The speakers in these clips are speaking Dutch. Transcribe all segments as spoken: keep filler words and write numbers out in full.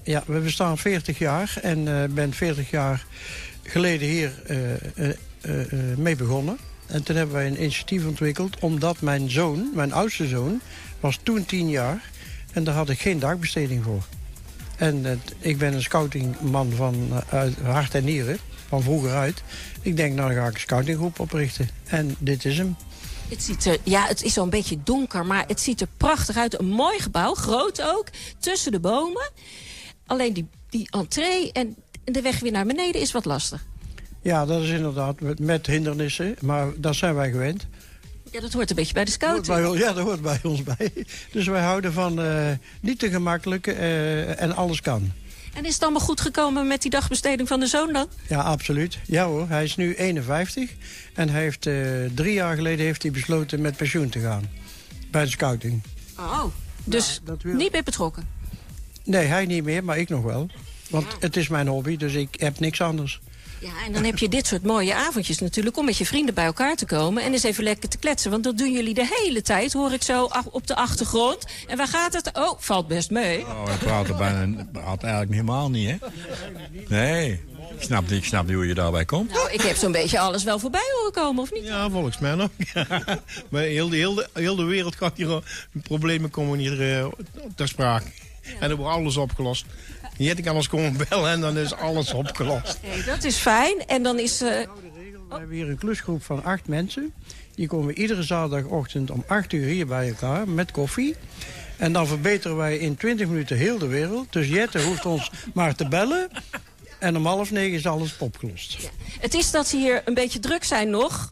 ja, we bestaan veertig jaar en ik uh, ben veertig jaar geleden hier uh, uh, uh, uh, mee begonnen. En toen hebben wij een initiatief ontwikkeld, omdat mijn zoon, mijn oudste zoon, was toen tien jaar en daar had ik geen dagbesteding voor. En uh, ik ben een scoutingman van uh, uit hart en nieren, van vroeger uit. Ik denk, nou dan ga ik een scoutinggroep oprichten. En dit is hem. Het ziet er, ja, het is zo'n beetje donker, maar het ziet er prachtig uit. Een mooi gebouw, groot ook, tussen de bomen. Alleen die, die entree en de weg weer naar beneden is wat lastig. Ja, dat is inderdaad met, met hindernissen, maar dat zijn wij gewend. Ja, dat hoort een beetje bij de scouting. Dat hoort bij, ja, dat hoort bij ons bij. Dus wij houden van uh, niet te gemakkelijk uh, en alles kan. En is het allemaal goed gekomen met die dagbesteding van de zoon dan? Ja, absoluut. Ja hoor, hij is nu eenenvijftig. En hij heeft, uh, drie jaar geleden heeft hij besloten met pensioen te gaan. Bij de scouting. Oh, dus ja, niet meer betrokken? Nee, hij niet meer, maar ik nog wel. Want ja. Het is mijn hobby, dus ik heb niks anders. Ja, en dan heb je dit soort mooie avondjes natuurlijk om met je vrienden bij elkaar te komen en eens even lekker te kletsen. Want dat doen jullie de hele tijd, hoor ik zo op de achtergrond. En waar gaat het? Oh, valt best mee. Oh, we praten bijna praten eigenlijk helemaal niet, hè? Nee, ik snap, ik snap niet hoe je daarbij komt. Nou, ik heb zo'n beetje alles wel voorbij horen komen, of niet? Ja, volgens mij nog. Maar heel de, heel, de, heel de wereld gaat hier, problemen komen hier uh, ter sprake. Ja. En er wordt alles opgelost. Hier kan ons komen bellen en dan is alles opgelost. Hey, dat is fijn. En dan is... Uh... We hebben hier een klusgroep van acht mensen. Die komen iedere zaterdagochtend om acht uur hier bij elkaar met koffie. En dan verbeteren wij in twintig minuten heel de wereld. Dus Jette hoeft ons maar te bellen. En om half negen is alles opgelost. Ja. Het is dat ze hier een beetje druk zijn nog.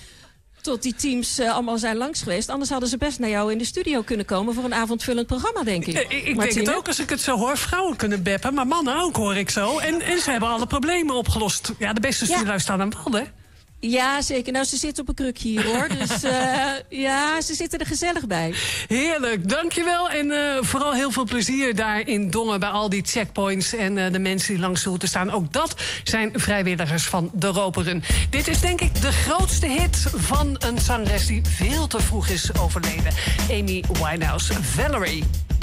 Tot die teams uh, allemaal zijn langs geweest. Anders hadden ze best naar jou in de studio kunnen komen voor een avondvullend programma, denk ik. Ik, ik denk het ook als ik het zo hoor. Vrouwen kunnen beppen, maar mannen ook, hoor ik zo. En, en ze hebben alle problemen opgelost. Ja, de beste stuurlui ja. staan aan wal, hè? Ja, zeker. Nou, ze zitten op een krukje hier, hoor. Dus uh, ja, ze zitten er gezellig bij. Heerlijk, dankjewel. En uh, vooral heel veel plezier daar in Dongen bij al die checkpoints en uh, de mensen die langs de route staan. Ook dat zijn vrijwilligers van de Roperun. Dit is denk ik de grootste hit van een zangeres die veel te vroeg is overleden. Amy Winehouse, Valerie.